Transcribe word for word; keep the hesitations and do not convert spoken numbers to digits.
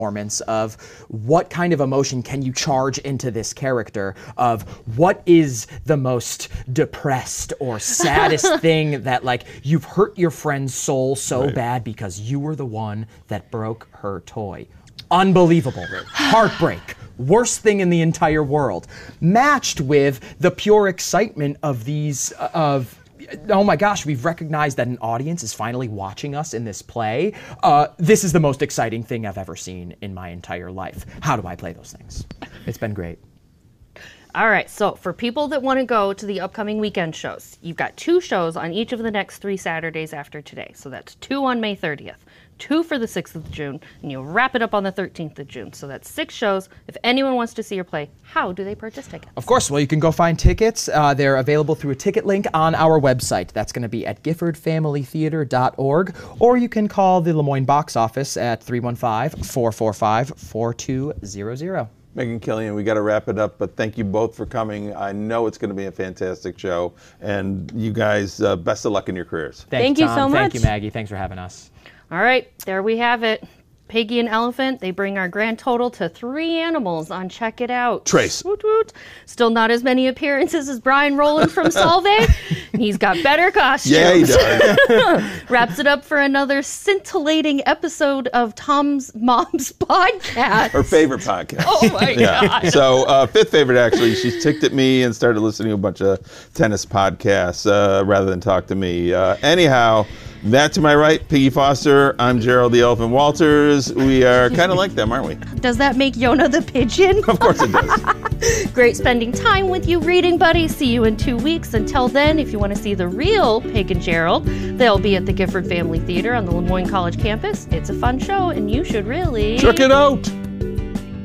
performance of what kind of emotion can you charge into this character, of what is the most depressed or saddest thing that, like, you've hurt your friend's soul so right. bad because you were the one that broke her toy. Unbelievable. Right. Heartbreak. Worst thing in the entire world. Matched with the pure excitement of these, uh, of oh my gosh, we've recognized that an audience is finally watching us in this play. Uh, this is the most exciting thing I've ever seen in my entire life. How do I play those things? It's been great. All right, so for people that want to go to the upcoming weekend shows, you've got two shows on each of the next three Saturdays after today. So that's two on May thirtieth, two for the sixth of June, and you'll wrap it up on the thirteenth of June. So that's six shows. If anyone wants to see your play, how do they purchase tickets? Of course, well, you can go find tickets. Uh, they're available through a ticket link on our website. That's going to be at gifford family theater dot org, or you can call the Lemoyne box office at three one five, four four five, four two zero zero. Megan, Killian, we got to wrap it up, but thank you both for coming. I know it's going to be a fantastic show, and you guys, uh, best of luck in your careers. Thanks, thank you Tom. so much. Thank you, Maggie. Thanks for having us. All right, there we have it. Piggy and Elephant, they bring our grand total to three animals on Check It Out. Trace. Woot woot. Still not as many appearances as Brian Rowland from Solve. He's got better costumes. Yeah, he does. Wraps it up for another scintillating episode of Tom's Mom's podcast. Her favorite podcast. Oh my yeah. God. So uh, fifth favorite, actually. She's ticked at me and started listening to a bunch of tennis podcasts uh, rather than talk to me. Uh, anyhow, that to my right, Piggy Foster. I'm Gerald the Elephant Walters. We are kind of like them, aren't we? Does that make Yona the pigeon? Of course it does. Great spending time with you, reading buddy. See you in two weeks. Until then, if you want to see the real Pig and Gerald, they'll be at the Gifford Family Theater on the Lemoyne College campus. It's a fun show, and you should really check it out.